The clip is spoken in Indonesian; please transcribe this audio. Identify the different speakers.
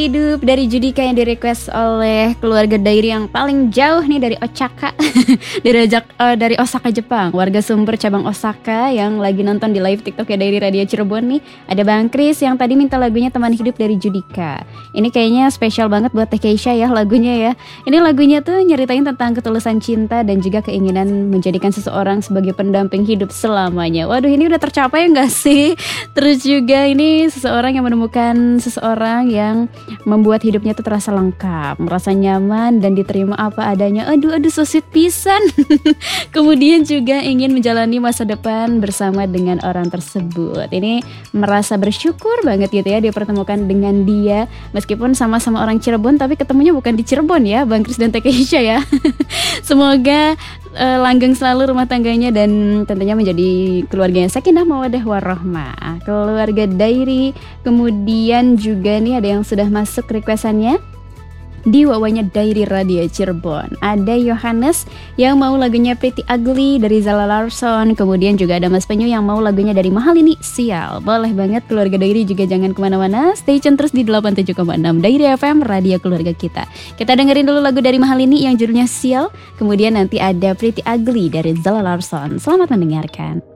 Speaker 1: hidup dari Judika yang direquest oleh keluarga Dairi yang paling jauh nih dari Osaka. dari Osaka Jepang. Warga Sumber cabang Osaka yang lagi nonton di live TikTok ya Dairi Radio Cirebon nih. Ada Bang Kris yang tadi minta lagunya Teman Hidup dari Judika. Ini kayaknya spesial banget buat Teh Keisha ya lagunya ya. Ini lagunya tuh nyeritain tentang ketulusan cinta dan juga keinginan menjadikan seseorang sebagai pendamping hidup selamanya. Waduh, ini udah tercapai nggak sih? Terus juga ini seseorang yang menemukan seseorang yang membuat hidupnya tuh terasa lengkap, merasa nyaman dan diterima apa adanya. Aduh so sweet pisan. Kemudian juga ingin menjalani masa depan bersama dengan orang tersebut. Ini merasa bersyukur banget gitu ya dipertemukan dengan dia. Meskipun sama-sama orang Cirebon tapi ketemunya bukan di Cirebon ya, Bang Kris dan Teh Keisha ya. Semoga langgeng selalu rumah tangganya dan tentunya menjadi keluarga yang sakinah mawaddah warahmah. Keluarga Dairi. Kemudian juga nih ada yang sudah masuk requestannya di Wawanya Dairi Radio Cirebon. Ada Yohanes yang mau lagunya Pretty Ugly dari Zala Larsson. Kemudian juga ada Mas Penyu yang mau lagunya dari Mahal Ini Sial. Boleh banget keluarga Dairi juga jangan kemana-mana. Stay tune terus di 87,6 Dairi FM Radio Keluarga Kita. Kita dengerin dulu lagu dari Mahal Ini yang judulnya Sial. Kemudian nanti ada Pretty Ugly dari Zala Larsson. Selamat mendengarkan.